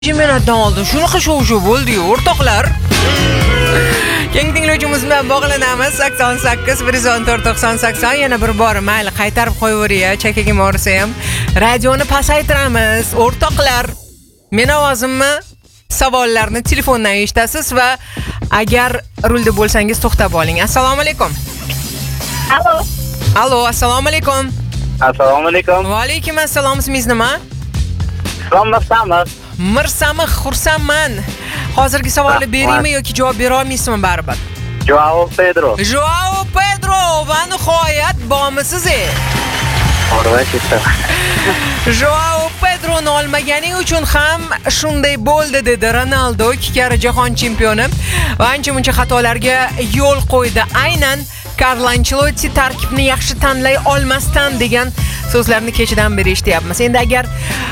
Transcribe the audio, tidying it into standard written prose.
Chempionatdan oldin shunaqa shov-shuv bo'ldi-yu, o'rtoqlar. Keng tinglovchimiz bilan bog'lanamiz. 88 114 90 yana bir bor mayli qaytarib qo'yaver, chakaga morsa ham. Radioni pasaytiramiz, o'rtoqlar. Men ovozimni savollarni telefondan eshitasiz va agar rulda bo'lsangiz to'xtab oling. Assalomu alaykum. Allo, assalomu alaykum. Assalomu alaykum. Va alaykum assalom. Ismingiz nima? Mirsamih, xursandman. Hozirgi savolni beraymi yoki javob bera olmaysizmi baribir? Joao Pedro. Joao Pedro va nihoyat bormisiz? Joao Pedro'ni olmaganing uchun ham shunday bo'ldi dedi Ronaldo, 2 karra jahon chempioni va ancha-muncha xatolarga yo'l qo'ydi. Aynan Carlo Ancelotti tarkibni yaxshi tanlay olmasdan degan so'zlarni kechadan beri eshityapmiz. Endi agar